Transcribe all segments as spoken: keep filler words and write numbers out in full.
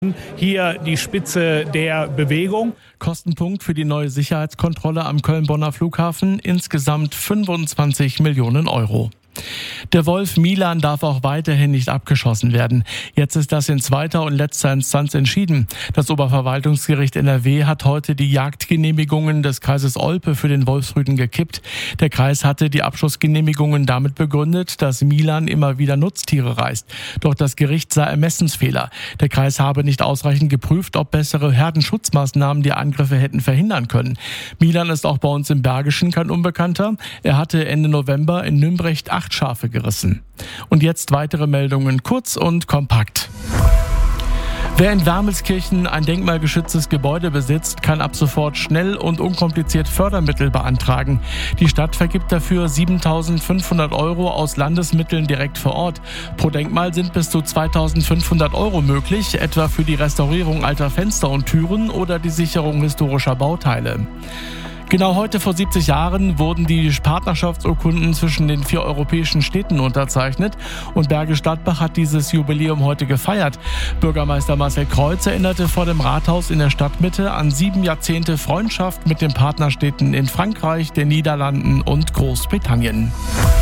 Hier die Spitze der Bewegung. Kostenpunkt für die neue Sicherheitskontrolle am Köln-Bonner Flughafen insgesamt fünfundzwanzig Millionen Euro. Der Wolf Milan darf auch weiterhin nicht abgeschossen werden. Jetzt ist das in zweiter und letzter Instanz entschieden. Das Oberverwaltungsgericht N R W hat heute die Jagdgenehmigungen des Kreises Olpe für den Wolfsrüden gekippt. Der Kreis hatte die Abschussgenehmigungen damit begründet, dass Milan immer wieder Nutztiere reißt. Doch das Gericht sah Ermessensfehler. Der Kreis habe nicht ausreichend geprüft, ob bessere Herdenschutzmaßnahmen die Angriffe hätten verhindern können. Milan ist auch bei uns im Bergischen kein Unbekannter. Er hatte Ende November in Nümbrecht acht Schafe gerissen. Und jetzt weitere Meldungen, kurz und kompakt. Wer in Wermelskirchen ein denkmalgeschütztes Gebäude besitzt, kann ab sofort schnell und unkompliziert Fördermittel beantragen. Die Stadt vergibt dafür siebentausendfünfhundert Euro aus Landesmitteln direkt vor Ort. Pro Denkmal sind bis zu zweitausendfünfhundert Euro möglich, etwa für die Restaurierung alter Fenster und Türen oder die Sicherung historischer Bauteile. Genau heute vor siebzig Jahren wurden die Partnerschaftsurkunden zwischen den vier europäischen Städten unterzeichnet und Bergisch Gladbach hat dieses Jubiläum heute gefeiert. Bürgermeister Marcel Kreuz erinnerte vor dem Rathaus in der Stadtmitte an sieben Jahrzehnte Freundschaft mit den Partnerstädten in Frankreich, den Niederlanden und Großbritannien.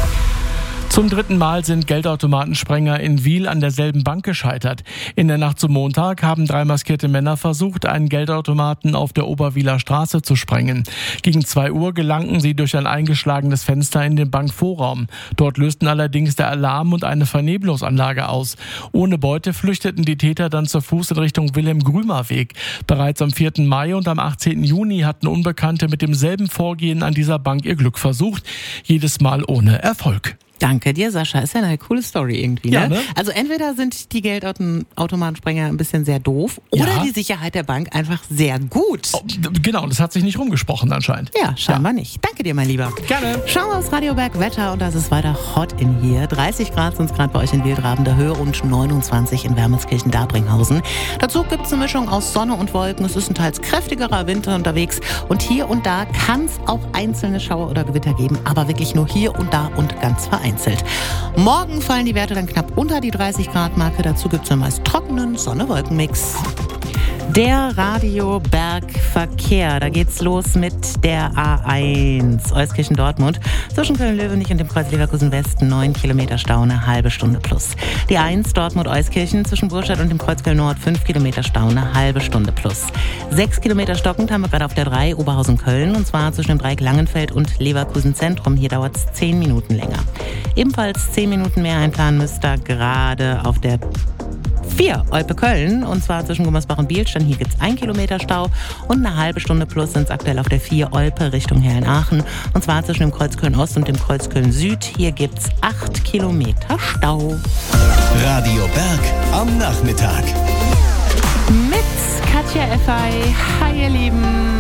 Zum dritten Mal sind Geldautomatensprenger in Wil an derselben Bank gescheitert. In der Nacht zum Montag haben drei maskierte Männer versucht, einen Geldautomaten auf der Oberwiler Straße zu sprengen. Gegen zwei Uhr gelangten sie durch ein eingeschlagenes Fenster in den Bankvorraum. Dort lösten allerdings der Alarm und eine Vernebelungsanlage aus. Ohne Beute flüchteten die Täter dann zu Fuß in Richtung Wilhelm-Grümer-Weg. Bereits am vierten Mai und am achtzehnten Juni hatten Unbekannte mit demselben Vorgehen an dieser Bank ihr Glück versucht. Jedes Mal ohne Erfolg. Danke dir, Sascha. Ist ja eine coole Story irgendwie, ne? Ja, ne? Also entweder sind die Geldautomatensprenger ein bisschen sehr doof oder Ja. die Sicherheit der Bank einfach sehr gut. Oh, genau, das hat sich nicht rumgesprochen anscheinend. Ja, scheinbar nicht. Danke dir, mein Lieber. Gerne. Schauen wir aufs Radioberg Wetter und das ist weiter hot in hier. dreißig Grad sind es gerade bei euch in Wildravender Höhe und neunundzwanzig in Wermelskirchen-Dabringhausen. Dazu gibt es eine Mischung aus Sonne und Wolken. Es ist ein teils kräftigerer Winter unterwegs und hier und da kann es auch einzelne Schauer oder Gewitter geben, aber wirklich nur hier und da und ganz vereinzelt. Morgen fallen die Werte dann knapp unter die dreißig Grad Marke. Dazu gibt es einen meist trockenen Sonne-Wolken-Mix. Der Radiobergverkehr, da geht's los mit der A eins, Euskirchen-Dortmund, zwischen Köln-Löwenich und dem Kreuz Leverkusen-West, neun Kilometer Stau, eine halbe Stunde plus. Die eins, Dortmund-Euskirchen, zwischen Burstadt und dem Kreuz Köln-Nord, fünf Kilometer Stau, eine halbe Stunde plus. sechs Kilometer stockend haben wir gerade auf der drei, Oberhausen-Köln, und zwar zwischen dem Dreieck Langenfeld und Leverkusen-Zentrum. Hier dauert's zehn Minuten länger. Ebenfalls zehn Minuten mehr einplanen müsst ihr gerade auf der vier, Olpe-Köln, und zwar zwischen Gummersbach und Bielstein. Hier gibt es ein Kilometer Stau und eine halbe Stunde plus sind es aktuell auf der vier, Olpe Richtung Herrenaachen, und zwar zwischen dem Kreuz Köln-Ost und dem Kreuz Köln-Süd. Hier gibt es acht Kilometer Stau. Radio Berg am Nachmittag. Mit Katja Effey. Hi, ihr Lieben.